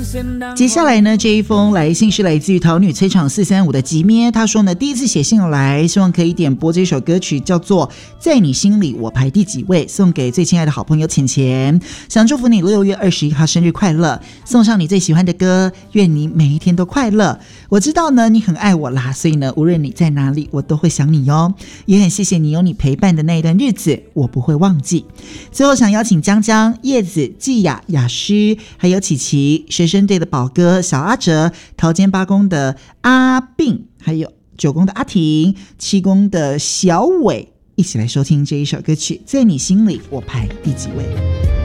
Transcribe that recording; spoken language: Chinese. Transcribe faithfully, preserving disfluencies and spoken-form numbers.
接下来呢，这一封来信是来自于桃女催场四三五的吉咩，他说呢，第一次写信来，希望可以点播这首歌曲，叫做《在你心里我排第几位》，送给最亲爱的好朋友浅浅，想祝福你六月二十一号生日快乐，送上你最喜欢的歌，愿你每一天都快乐。我知道呢，你很爱我啦，所以呢，无论你在哪里，我都会想你哟，也很谢谢你有你陪伴的那一段日子，我不会忘记。最后想邀请江江、叶子、季雅、雅诗，还有琪琪，学生队的宝哥、小阿哲，桃间八公的阿病，还有九公的阿婷，七公的小伟，一起来收听这一首歌曲《在你心里我排第几位》。